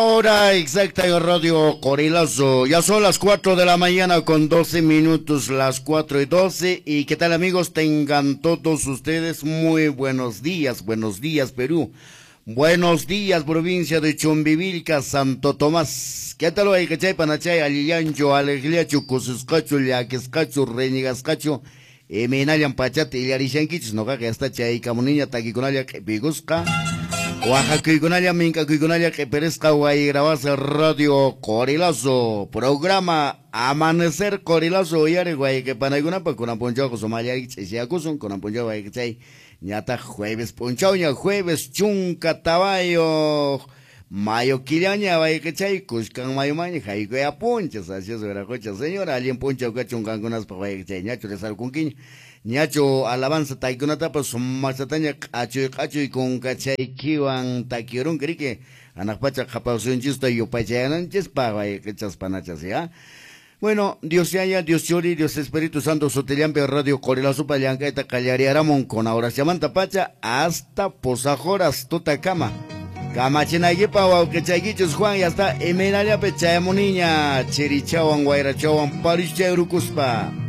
Hora exacta en Radio Corilazo. Ya son las 4 de la mañana con 12 minutos, las 4:12. ¿Y qué tal, amigos? Tengan todos ustedes muy buenos días Perú. Buenos días, provincia de Chumbivilca, Santo Tomás. ¿Qué tal hoy? ¿Cachay, panachay, aliancho, alegliacho, cosuscacho, llaquescacho, reñigascacho, menalian pachate, iliarishanquichos, no caga esta chay, camuniña, taquiconalia, que pigusca. Oaxaca y Conalla, Minca y Conalla, que perezca guay, grabas el Radio Corilazo, programa Amanecer Corilazo, y guay, que panaguna, pues con aponchado, Somalia, y se acusan con aponchado, guay, que se ñata jueves, ponchado, ña jueves, chunca, tabayo, mayo, quiliaña, guay, que se cuscan, mayo, maña, jai, que aponchas, así es, vera, cocha, señora, alguien poncha, que chuncan con unas, guay, que se ñacho, les con quiña. Ñacho alabanza taikunata pues masataña cacho y con cachay kiwan taquiorun que anakpacha japausun chista yo pachayanan chispa que panachas ya. Bueno, Dios haya, Dios chori, Dios Espíritu Santo Sotellampe Radio Corilazo Payanca eta Callariaramon con ahora Samanta Pacha hasta Posajoras Tutacama. Camachina yepa o que chaguichos Juan y hasta Emenalia Pechayamo niña Cherichawan Guairachawan Parischa Urucuspa.